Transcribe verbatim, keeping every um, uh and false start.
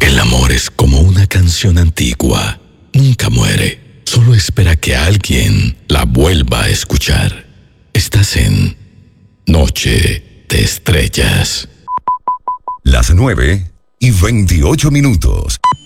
El amor es como una canción antigua. Nunca muere. Solo espera que alguien la vuelva a escuchar. Estás en Noche de Estrellas. Las nueve y veintiocho minutos.